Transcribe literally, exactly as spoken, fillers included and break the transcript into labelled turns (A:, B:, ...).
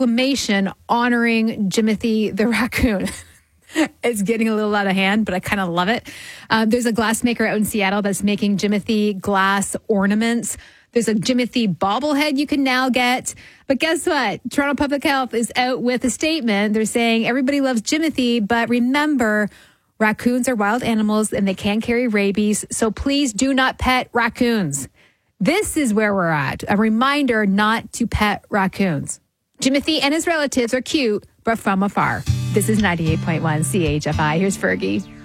A: proclamation honoring Jimothy the raccoon. It's getting a little out of hand, but I kind of love it. Uh, there's a glassmaker out in Seattle that's making Jimothy glass ornaments. There's a Jimothy bobblehead you can now get. But guess what? Toronto Public Health is out with a statement. They're saying everybody loves Jimothy, but remember, raccoons are wild animals and they can carry rabies. So please do not pet raccoons. This is where we're at. A reminder not to pet raccoons. Jimothy and his relatives are cute, but from afar. This is ninety-eight point one C H F I. Here's Fergie.